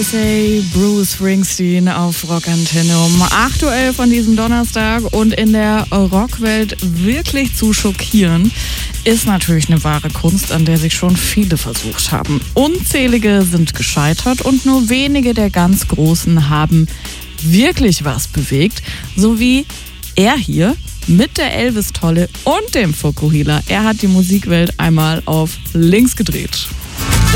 USA, Bruce Springsteen auf Rockantenne um 8:11 Uhr an diesem Donnerstag. Und in der Rockwelt wirklich zu schockieren, ist natürlich eine wahre Kunst, an der sich schon viele versucht haben. Unzählige sind gescheitert und nur wenige der ganz Großen haben wirklich was bewegt. So wie er hier mit der Elvis-Tolle und dem Fukuhila. Er hat die Musikwelt einmal auf links gedreht.